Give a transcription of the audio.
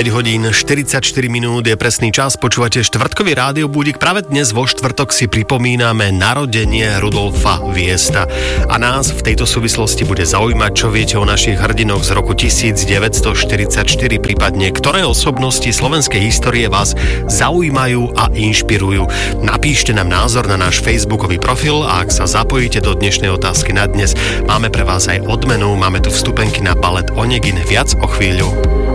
hodín 44 minút je presný čas, počúvate štvrtkový rádiobúdik. Práve dnes vo štvrtok si pripomíname narodenie Rudolfa Viesta. A nás v tejto súvislosti bude zaujímať, čo viete o našich hrdinoch z roku 1944, prípadne ktoré osobnosti slovenskej histórie vás zaujímajú a inšpirujú. Napíšte nám názor na náš facebookový profil a ak sa zapojíte do dnešnej otázky na dnes, máme pre vás aj odmenu, máme tu vstupenky na balet Onegin, viac o chvíľu.